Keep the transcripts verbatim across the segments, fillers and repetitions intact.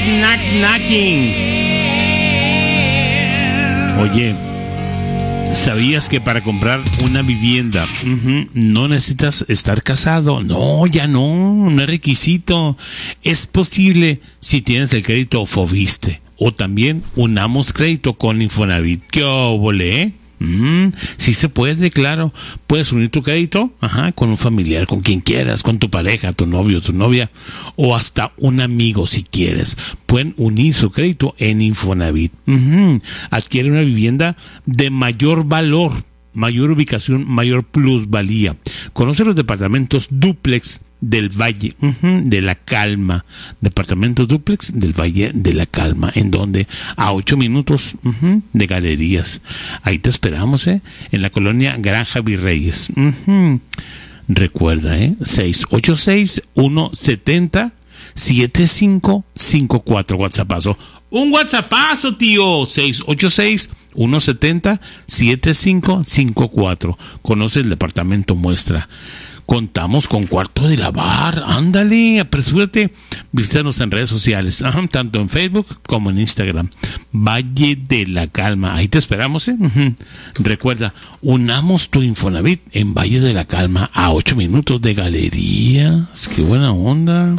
knock, knocking. Oye, ¿sabías que para comprar una vivienda uh-huh, no necesitas estar casado? No, ya no, no es requisito. Es posible si tienes el crédito Foviste o también unamos crédito con Infonavit. ¿Qué óvole, eh? Mm, sí se puede, claro. Puedes unir tu crédito ajá, con un familiar, con quien quieras, con tu pareja, tu novio, tu novia o hasta un amigo si quieres. Pueden unir su crédito en Infonavit. Uh-huh. Adquiere una vivienda de mayor valor, mayor ubicación, mayor plusvalía. Conoce los departamentos dúplex del Valle uh-huh, de la Calma, departamentos dúplex del Valle de la Calma, en donde a ocho minutos uh-huh, de galerías. Ahí te esperamos, eh, en la colonia Granja Virreyes. Uh-huh. Recuerda, eh, seis ocho seis, uno siete cero, siete cinco cinco cuatro. WhatsAppazo. Un WhatsAppazo, tío. seis ocho seis, uno siete cero, siete cinco cinco cuatro. Conoce el departamento muestra. Contamos con cuarto de lavar. Ándale, apresúrate. Visítanos en redes sociales, ajá, tanto en Facebook como en Instagram. Valle de la Calma. Ahí te esperamos, ¿eh? Uh-huh. Recuerda, unamos tu Infonavit en Valle de la Calma a ocho minutos de galerías. ¡Qué buena onda!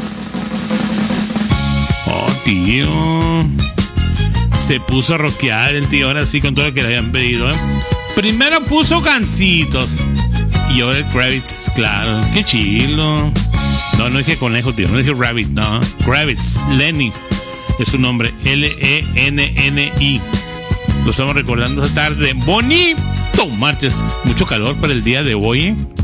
Oh, tío. Se puso a rockear el tío ahora sí con todo lo que le habían pedido, ¿eh? Primero puso gancitos. Y ahora el Kravitz, claro, qué chilo. No, no dije conejo, tío, no dije rabbit, no. Kravitz, Lenny, es su nombre, L E N N I. Lo estamos recordando esta tarde. Bonito martes, mucho calor para el día de hoy, ¿eh?